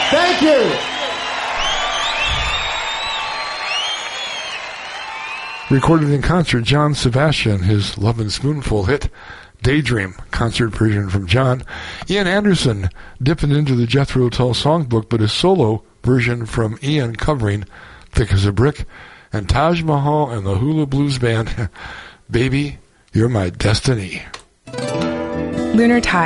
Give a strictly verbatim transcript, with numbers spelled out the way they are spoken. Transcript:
Thank you. Recorded in concert, John Sebastian, his Love and Spoonful hit, Daydream, concert version from John. Ian Anderson, dipping into the Jethro Tull songbook, but a solo version from Ian covering Thick as a Brick. And Taj Mahal and the Hula Blues Band, Baby, You're My Destiny. Lunar Tide.